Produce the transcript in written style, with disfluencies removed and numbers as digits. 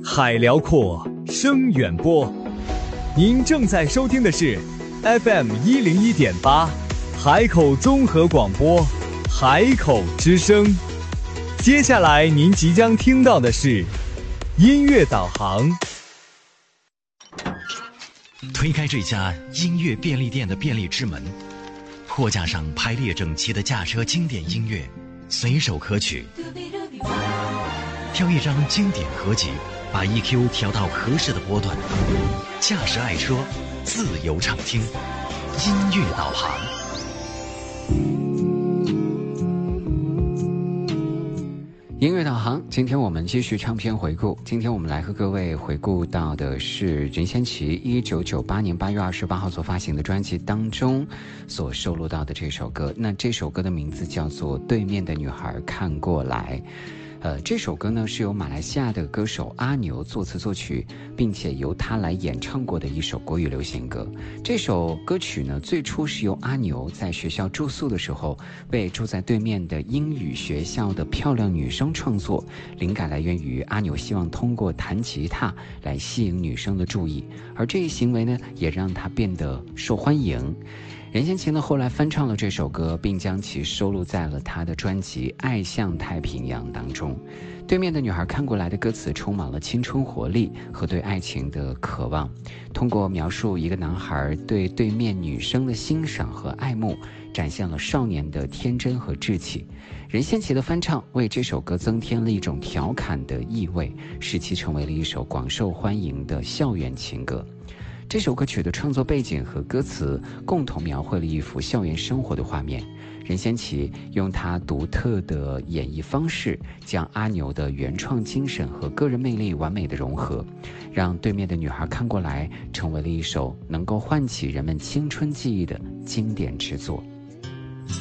海辽阔，声远播。您正在收听的是 FM101.8 海口综合广播，海口之声。接下来您即将听到的是音乐导航。 推开这家音乐便利店的便利之门，货架上排列整齐的驾车经典音乐，随手可取。挑一张经典合集，把 EQ 调到合适的波段，驾驶爱车，自由畅听，音乐导航。 音乐导航，今天我们继续唱片回顾。今天我们来和各位回顾到的是任贤齐1998年8月28号所发行的专辑当中所收录到的这首歌。那这首歌的名字叫做《对面的女孩看过来》。这首歌呢是由马来西亚的歌手阿牛作词作曲，并且由他来演唱过的一首国语流行歌。这首歌曲呢最初是由阿牛在学校住宿的时候为住在对面的英语学校的漂亮女生创作，灵感来源于阿牛希望通过弹吉他来吸引女生的注意，而这一行为呢也让他变得受欢迎。任贤齐呢后来翻唱了这首歌，并将其收录在了他的专辑《爱向太平洋》当中。对面的女孩看过来的歌词充满了青春活力和对爱情的渴望，通过描述一个男孩对对面女生的欣赏和爱慕，展现了少年的天真和稚气。任贤齐的翻唱为这首歌增添了一种调侃的意味，使其成为了一首广受欢迎的校园情歌。这首歌曲的创作背景和歌词共同描绘了一幅校园生活的画面。任贤齐用他独特的演绎方式，将阿牛的原创精神和个人魅力完美的融合，让对面的女孩看过来成为了一首能够唤起人们青春记忆的经典之作。